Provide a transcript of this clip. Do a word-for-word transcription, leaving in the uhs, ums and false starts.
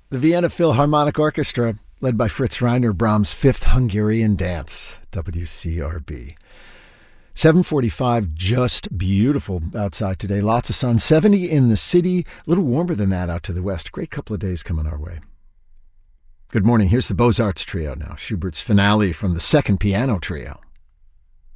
The Vienna Philharmonic Orchestra, led by Fritz Reiner, Brahms' Fifth Hungarian Dance, W C R B. seven forty-five, just beautiful outside today. Lots of sun. seventy in the city. A little warmer than that out to the west. Great couple of days coming our way. Good morning. Here's the Beaux-Arts Trio now. Schubert's finale from the Second Piano Trio.